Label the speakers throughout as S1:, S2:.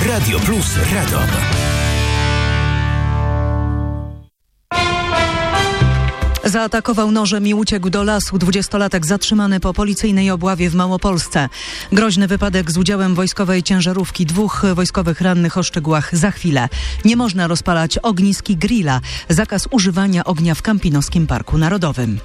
S1: Radio Plus Radom.
S2: Zaatakował nożem i uciekł do lasu 20-latek zatrzymany po policyjnej obławie w Małopolsce. Groźny wypadek z udziałem wojskowej ciężarówki. 2 wojskowych rannych o szczegółach za chwilę. Nie można rozpalać ognisk i grilla. Zakaz używania ognia w Kampinoskim Parku Narodowym.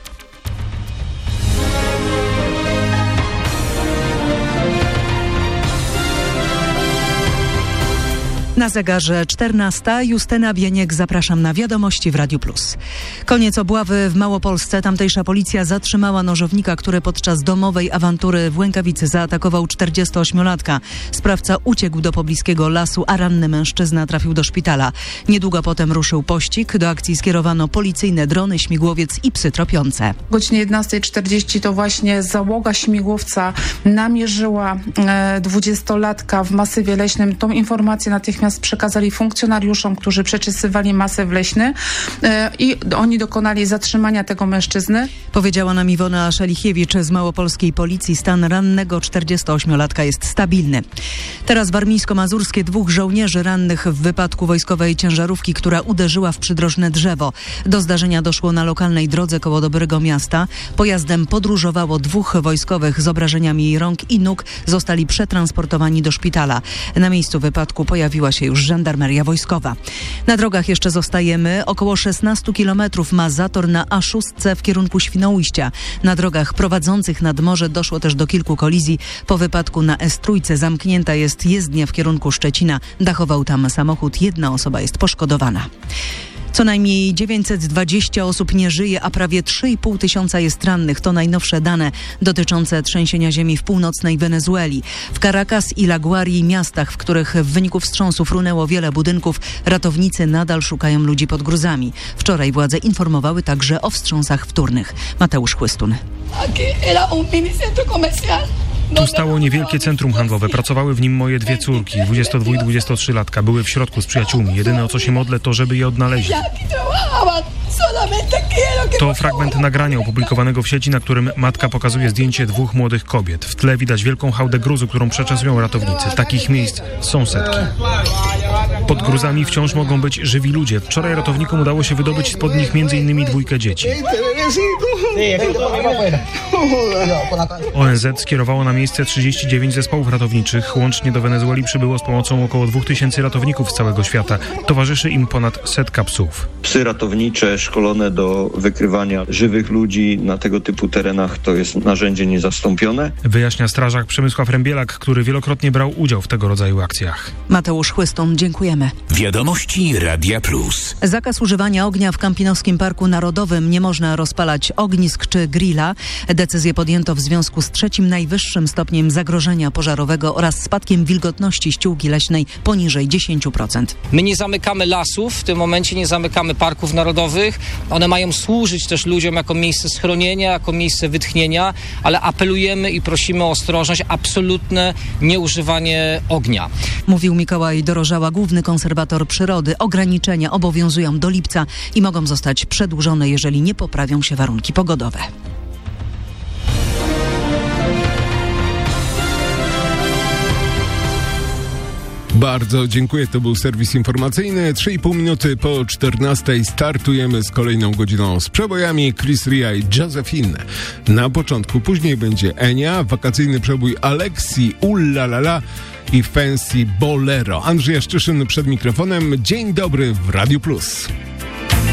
S2: Na zegarze 14. Justyna Bieniek, zapraszam na wiadomości w Radiu Plus. Koniec obławy w Małopolsce. Tamtejsza policja zatrzymała nożownika, który podczas domowej awantury w Łękawicy zaatakował 48-latka. Sprawca uciekł do pobliskiego lasu, a ranny mężczyzna trafił do szpitala. Niedługo potem ruszył pościg. Do akcji skierowano policyjne drony, śmigłowiec i psy tropiące.
S3: O godzinie 11:40 to właśnie załoga śmigłowca namierzyła 20-latka w masywie leśnym. Tą informację natychmiast przekazali funkcjonariuszom, którzy przeczesywali masyw leśny i oni dokonali zatrzymania tego mężczyzny.
S2: Powiedziała nam Iwona Szelichiewicz z małopolskiej policji. Stan rannego 48-latka jest stabilny. Teraz warmińsko-mazurskie. 2 żołnierzy rannych w wypadku wojskowej ciężarówki, która uderzyła w przydrożne drzewo. Do zdarzenia doszło na lokalnej drodze koło Dobrego Miasta. Pojazdem podróżowało 2 wojskowych z obrażeniami rąk i nóg. Zostali przetransportowani do szpitala. Na miejscu wypadku pojawiła się już żandarmeria wojskowa. Na drogach jeszcze zostajemy. Około 16 kilometrów ma zator na A6 w kierunku Świnoujścia. Na drogach prowadzących nad morze doszło też do kilku kolizji. Po wypadku na S3 zamknięta jest jezdnia w kierunku Szczecina. Dachował tam samochód. 1 osoba jest poszkodowana. Co najmniej 920 osób nie żyje, a prawie 3,5 tysiąca jest rannych. To najnowsze dane dotyczące trzęsienia ziemi w północnej Wenezueli. W Caracas i La Guarii, miastach, w których w wyniku wstrząsów runęło wiele budynków, ratownicy nadal szukają ludzi pod gruzami. Wczoraj władze informowały także o wstrząsach wtórnych. Mateusz Chłystun.
S4: Tu stało niewielkie centrum handlowe. Pracowały w nim moje 2 córki, 22 i 23-latka. Były w środku z przyjaciółmi. Jedyne, o co się modlę, to żeby je odnaleźli. To fragment nagrania opublikowanego w sieci, na którym matka pokazuje zdjęcie 2 młodych kobiet. W tle widać wielką hałdę gruzu, którą przeczesują ratownicy. Takich miejsc są setki. Pod gruzami wciąż mogą być żywi ludzie. Wczoraj ratownikom udało się wydobyć spod nich m.in. 2 dzieci. ONZ skierowało na miejsce 39 zespołów ratowniczych. Łącznie do Wenezueli przybyło z pomocą około 2000 ratowników z całego świata. Towarzyszy im ponad 100 psów.
S5: Psy ratownicze szkolone do wykrywania żywych ludzi na tego typu terenach to jest narzędzie niezastąpione.
S4: Wyjaśnia strażak Przemysław Rębielak, który wielokrotnie brał udział w tego rodzaju akcjach.
S2: Mateusz Chłystun, dziękujemy.
S1: Wiadomości Radia Plus.
S2: Zakaz używania ognia w Kampinoskim Parku Narodowym. Nie można rozpalać ognisk czy grilla. Decyzję podjęto w związku z 3. najwyższym stopniem zagrożenia pożarowego oraz spadkiem wilgotności ściółki leśnej poniżej 10%.
S6: My nie zamykamy lasów, w tym momencie nie zamykamy parków narodowych. One mają służyć też ludziom jako miejsce schronienia, jako miejsce wytchnienia, ale apelujemy i prosimy o ostrożność, absolutne nieużywanie ognia.
S2: Mówił Mikołaj Dorożała, główny konserwator przyrody. Ograniczenia obowiązują do lipca i mogą zostać przedłużone, jeżeli nie poprawią się warunki pogodowe.
S7: Bardzo dziękuję, to był serwis informacyjny. 3,5 minuty po 14 startujemy z kolejną godziną z przebojami. Chris Ria i Josephine na początku, później będzie Enia, wakacyjny przebój Alexi, Ullalala i Fancy Bolero. Andrzej Jaszczyszyn przed mikrofonem. Dzień dobry w Radiu Plus.